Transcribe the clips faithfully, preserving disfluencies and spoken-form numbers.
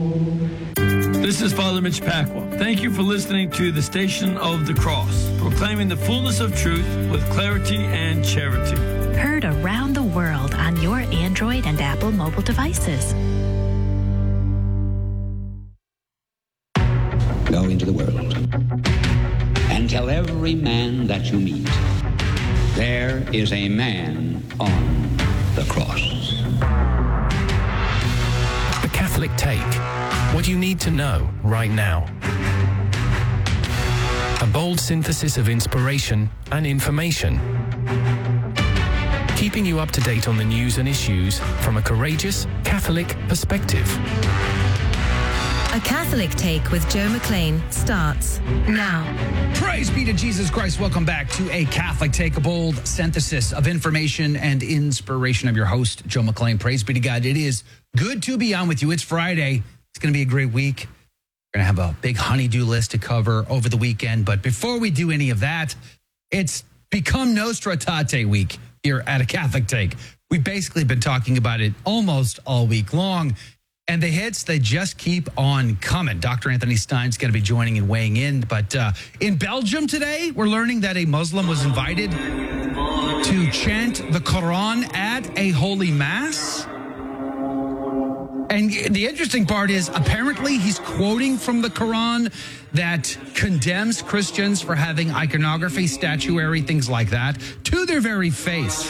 This is Father Mitch Pacwa. Thank you for listening to the Station of the Cross, proclaiming the fullness of truth with clarity and charity. Heard around the world on your Android and Apple mobile devices. Go into the world and tell every man that you meet, there is a man on the cross. The Catholic Take. What you need to know right now. A bold synthesis of inspiration and information. Keeping you up to date on the news and issues from a courageous Catholic perspective. A Catholic Take with Joe McLean starts now. Praise be to Jesus Christ. Welcome back to A Catholic Take, a bold synthesis of information and inspiration. I'm your host, Joe McLean. Praise be to God. It is good to be on with you. It's Friday. It's going to be a great week. We're going to have a big honeydew list to cover over the weekend. But before we do any of that, it's become Nostra Aetate week here at A Catholic Take. We've basically been talking about it almost all week long. And the hits, they just keep on coming. Doctor Anthony Stein's going to be joining and weighing in. But uh, in Belgium today, we're learning that a Muslim was invited to chant the Quran at a holy mass. And the interesting part is, apparently he's quoting from the Quran that condemns Christians for having iconography, statuary, things like that, to their very face.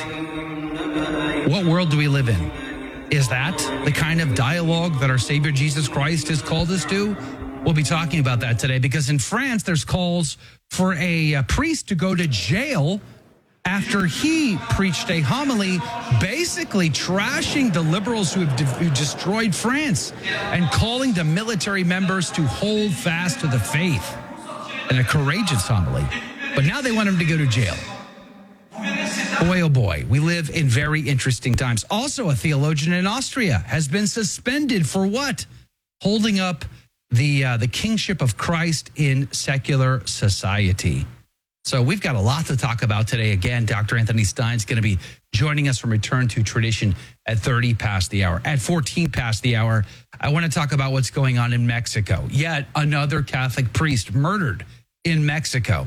What world do we live in? Is that the kind of dialogue that our Savior Jesus Christ has called us to? We'll be talking about that today, because in France, there's calls for a, a priest to go to jail after he preached a homily basically trashing the liberals who have de- who destroyed France and calling the military members to hold fast to the faith. And a courageous homily. But now they want him to go to jail. Boy, oh boy, we live in very interesting times. Also, a theologian in Austria has been suspended for what? Holding up the uh, the kingship of Christ in secular society. So we've got a lot to talk about today. Again, Doctor Anthony Stein's going to be joining us from Return to Tradition at thirty past the hour. At fourteen past the hour, I want to talk about what's going on in Mexico. Yet another Catholic priest murdered in Mexico.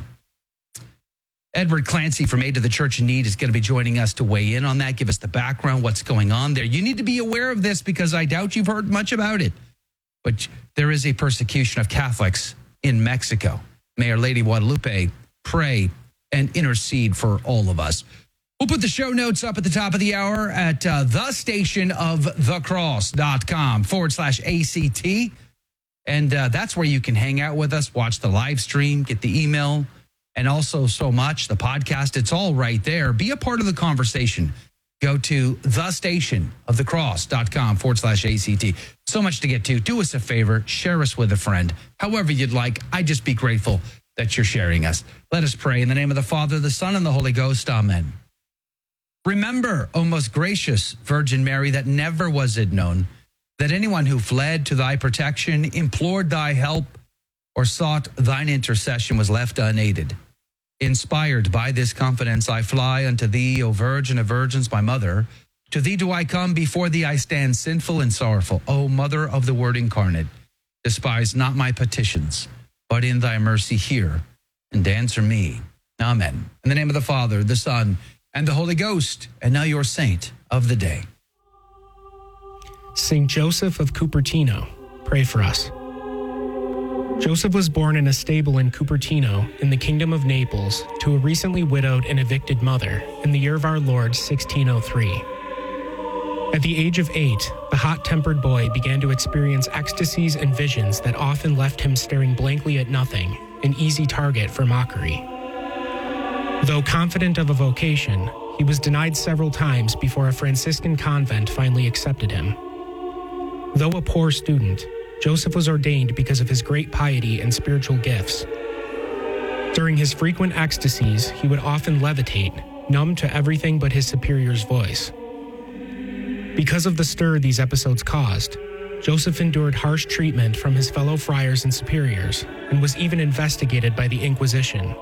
Edward Clancy from Aid to the Church in Need is going to be joining us to weigh in on that, give us the background, what's going on there. You need to be aware of this because I doubt you've heard much about it. But there is a persecution of Catholics in Mexico. May Our Lady Guadalupe pray and intercede for all of us. We'll put the show notes up at the top of the hour at uh, the station of the cross dot com forward slash A C T. And uh, that's where you can hang out with us, watch the live stream, get the email, and also so much, the podcast. It's all right there. Be a part of the conversation. Go to the station of the cross dot com forward slash A C T. So much to get to. Do us a favor. Share us with a friend. However you'd like. I'd just be grateful that you're sharing us. Let us pray in the name of the Father, the Son, and the Holy Ghost. Amen. Remember, O most gracious Virgin Mary, that never was it known that anyone who fled to thy protection, implored thy help, or sought thine intercession was left unaided. Inspired by this confidence, I fly unto thee, O Virgin of Virgins, my mother. To thee do I come, before thee I stand sinful and sorrowful. O Mother of the Word incarnate, despise not my petitions, but in thy mercy hear and answer me. Amen. In the name of the Father, the Son, and the Holy Ghost, and now your saint of the day. Saint Joseph of Cupertino, pray for us. Joseph was born in a stable in Cupertino in the Kingdom of Naples to a recently widowed and evicted mother in the year of our Lord sixteen oh three. At the age of eight, the hot-tempered boy began to experience ecstasies and visions that often left him staring blankly at nothing, an easy target for mockery. Though confident of a vocation, he was denied several times before a Franciscan convent finally accepted him. Though a poor student, Joseph was ordained because of his great piety and spiritual gifts. During his frequent ecstasies, he would often levitate, numb to everything but his superior's voice. Because of the stir these episodes caused, Joseph endured harsh treatment from his fellow friars and superiors and was even investigated by the Inquisition.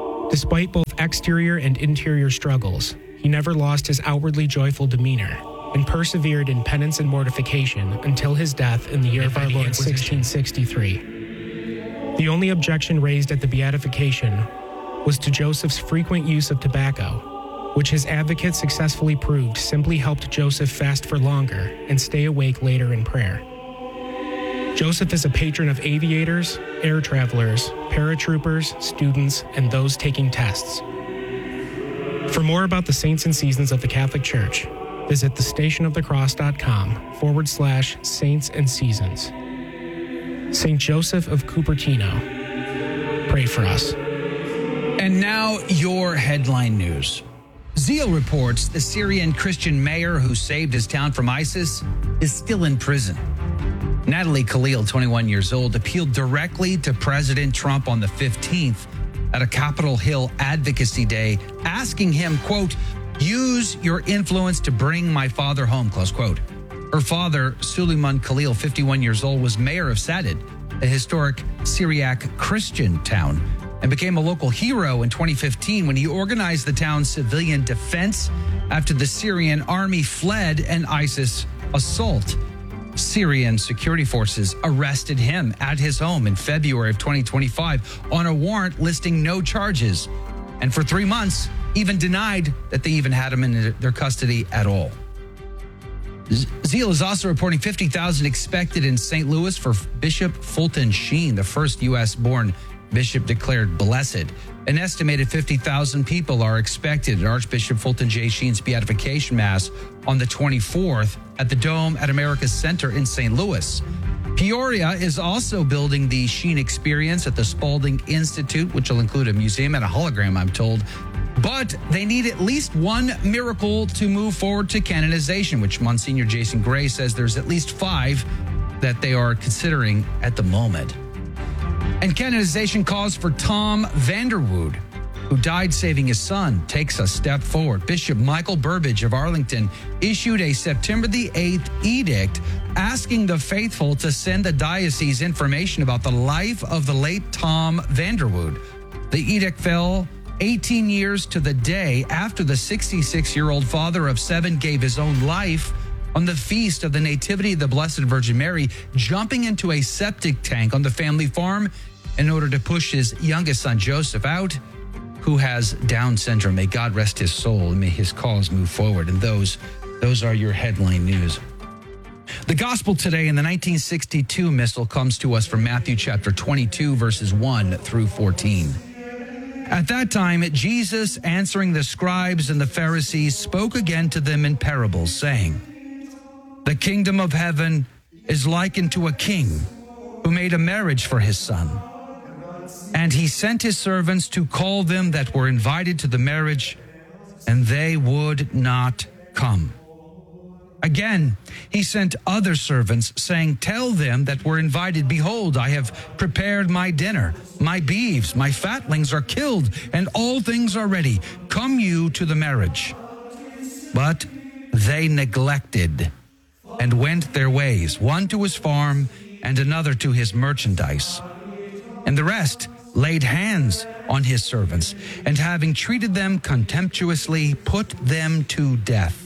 Despite both exterior and interior struggles, he never lost his outwardly joyful demeanor, and persevered in penance and mortification until his death in the year of our Lord sixteen sixty-three. The only objection raised at the beatification was to Joseph's frequent use of tobacco, which his advocates successfully proved simply helped Joseph fast for longer and stay awake later in prayer. Joseph is a patron of aviators, air travelers, paratroopers, students, and those taking tests. For more about the saints and seasons of the Catholic Church, visit thestationofthecross.com forward slash saints and seasons. Saint Joseph of Cupertino, pray for us. And now your headline news. Zeal reports the Syrian Christian mayor who saved his town from ISIS is still in prison. Natalie Khalil, twenty-one years old, appealed directly to President Trump on the fifteenth at a Capitol Hill advocacy day, asking him, quote, use your influence to bring my father home, close quote. Her father, Suleiman Khalil, fifty-one years old, was mayor of Sadid, a historic Syriac Christian town, and became a local hero in twenty fifteen when he organized the town's civilian defense after the Syrian army fled an ISIS assault. Syrian security forces arrested him at his home in February of twenty twenty-five on a warrant listing no charges, and for three months even denied that they even had him in their custody at all. Zeal is also reporting fifty thousand expected in Saint Louis for Bishop Fulton Sheen, the first U S-born bishop declared blessed. An estimated fifty thousand people are expected at Archbishop Fulton J. Sheen's beatification mass on the twenty-fourth at the Dome at America's Center in Saint Louis. Peoria is also building the Sheen Experience at the Spalding Institute, which will include a museum and a hologram, I'm told. But they need at least one miracle to move forward to canonization, which Monsignor Jason Gray says there's at least five that they are considering at the moment. And canonization cause for Tom Vanderwood, who died saving his son, takes a step forward. Bishop Michael Burbidge of Arlington issued a September the eighth edict asking the faithful to send the diocese information about the life of the late Tom Vanderwood. The edict fell eighteen years to the day after the sixty-six-year-old father of seven gave his own life on the feast of the Nativity of the Blessed Virgin Mary, jumping into a septic tank on the family farm in order to push his youngest son Joseph out, who has Down syndrome. May God rest his soul and may his cause move forward. And those, those are your headline news. The gospel today in the nineteen sixty-two missal comes to us from Matthew chapter twenty-two, verses one through fourteen. At that time, Jesus, answering the scribes and the Pharisees, spoke again to them in parables, saying, the kingdom of heaven is likened to a king who made a marriage for his son. And he sent his servants to call them that were invited to the marriage, and they would not come. Again, he sent other servants, saying, tell them that were invited, behold, I have prepared my dinner. My beeves, my fatlings are killed, and all things are ready. Come you to the marriage. But they neglected and went their ways, one to his farm and another to his merchandise. And the rest laid hands on his servants, and having treated them contemptuously, put them to death.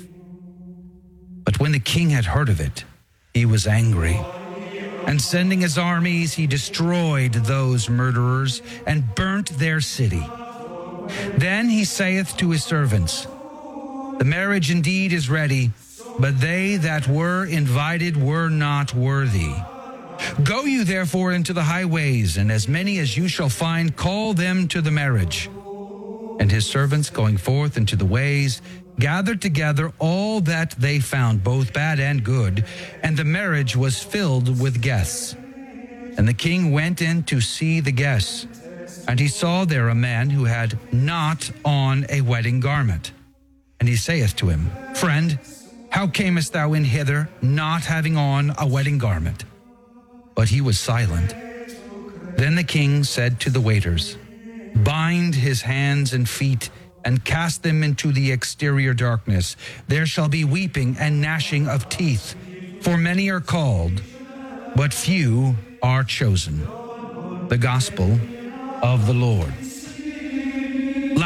But when the king had heard of it, he was angry. And sending his armies, he destroyed those murderers and burnt their city. Then he saith to his servants, the marriage indeed is ready, but they that were invited were not worthy. Go you therefore into the highways, and as many as you shall find, call them to the marriage. And his servants, going forth into the ways, gathered together all that they found, both bad and good, and the marriage was filled with guests. And the king went in to see the guests, and he saw there a man who had not on a wedding garment. And he saith to him, friend, how camest thou in hither, not having on a wedding garment? But he was silent. Then the king said to the waiters, bind his hands and feet, and cast them into the exterior darkness. There shall be weeping and gnashing of teeth, for many are called, but few are chosen. The gospel of the Lord. Laus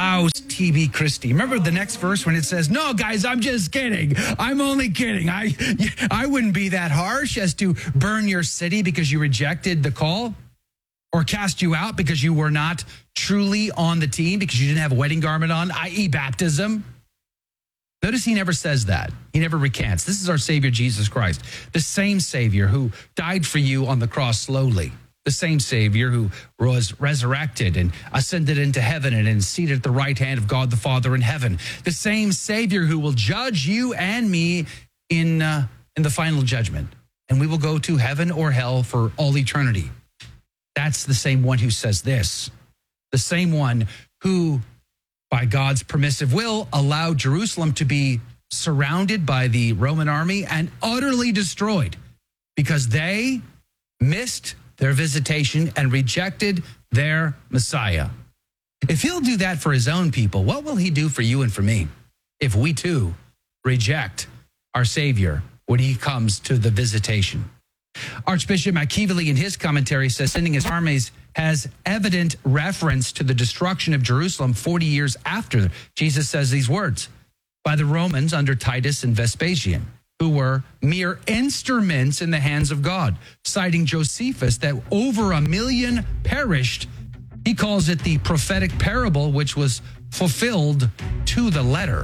T B Christie. Remember the next verse when it says, no, guys, I'm just kidding. I'm only kidding. I, I wouldn't be that harsh as to burn your city because you rejected the call, or cast you out because you were not truly on the team, because you didn't have a wedding garment on, that is baptism. Notice he never says that. He never recants. This is our Savior, Jesus Christ, the same Savior who died for you on the cross slowly, the same Savior who was resurrected and ascended into heaven and is seated at the right hand of God the Father in heaven, the same Savior who will judge you and me in, uh, in the final judgment, and we will go to heaven or hell for all eternity. That's the same one who says this, the same one who, by God's permissive will, allowed Jerusalem to be surrounded by the Roman army and utterly destroyed because they missed their visitation and rejected their Messiah. If he'll do that for his own people, what will he do for you and for me if we too reject our Savior when he comes to the visitation? Archbishop McKeevely in his commentary says sending his armies has evident reference to the destruction of Jerusalem forty years after Jesus says these words by the Romans under Titus and Vespasian, who were mere instruments in the hands of God. Citing Josephus that over a million perished, he calls it the prophetic parable which was fulfilled to the letter.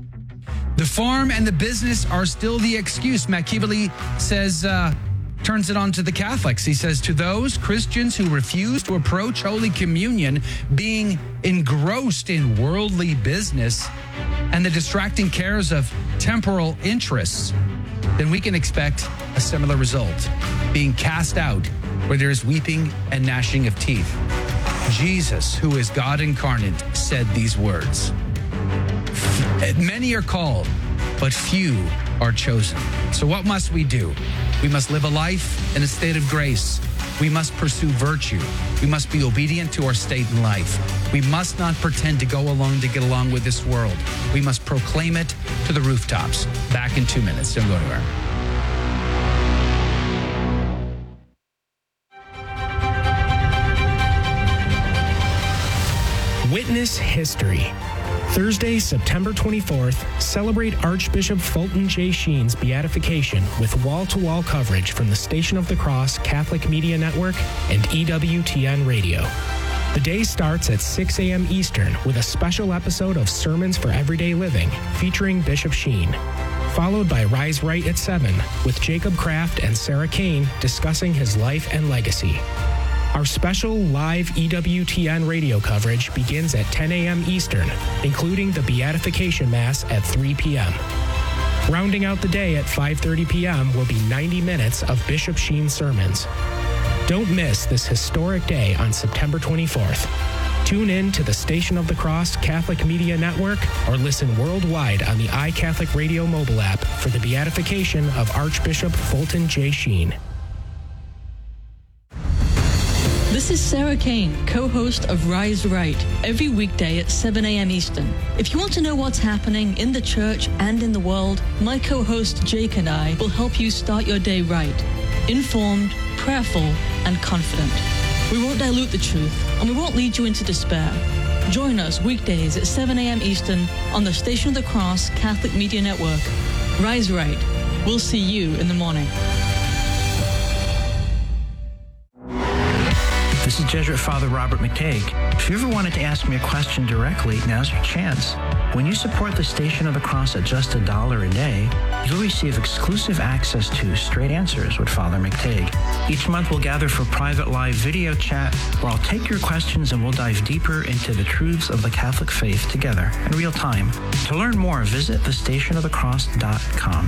The farm and the business are still the excuse. McKeevely says, uh, turns it on to the Catholics. He says, to those Christians who refuse to approach Holy Communion being engrossed in worldly business and the distracting cares of temporal interests, then we can expect a similar result, being cast out where there is weeping and gnashing of teeth. Jesus, who is God incarnate, said these words. Many are called, but few are chosen. So what must we do? We must live a life in a state of grace. We must pursue virtue. We must be obedient to our state in life. We must not pretend to go along to get along with this world. We must proclaim it to the rooftops. Back in two minutes. Don't go anywhere. Witness history. Thursday, September twenty-fourth, celebrate Archbishop Fulton J. Sheen's beatification with wall-to-wall coverage from the Station of the Cross Catholic Media Network and E W T N Radio. The day starts at six a.m. Eastern with a special episode of Sermons for Everyday Living featuring Bishop Sheen, followed by Rise Right at seven with Jacob Kraft and Sarah Kane discussing his life and legacy. Our special live E W T N radio coverage begins at ten a.m. Eastern, including the Beatification Mass at three p.m. Rounding out the day at five thirty p.m. will be ninety minutes of Bishop Sheen sermons. Don't miss this historic day on September twenty-fourth. Tune in to the Station of the Cross Catholic Media Network or listen worldwide on the iCatholic Radio mobile app for the beatification of Archbishop Fulton J. Sheen. This is Sarah Kane, co-host of Rise Right, every weekday at seven a.m. Eastern. If you want to know what's happening in the church and in the world, my co-host Jake and I will help you start your day right, informed, prayerful, and confident. We won't dilute the truth, and we won't lead you into despair. Join us weekdays at seven a.m. Eastern on the Station of the Cross Catholic Media Network. Rise Right. We'll see you in the morning. This is Jesuit Father Robert McTague. If you ever wanted to ask me a question directly, now's your chance. When you support the Station of the Cross at just a dollar a day, you'll receive exclusive access to Straight Answers with Father McTague. Each month we'll gather for private live video chat where I'll take your questions and we'll dive deeper into the truths of the Catholic faith together in real time. To learn more, visit the station of the cross dot com.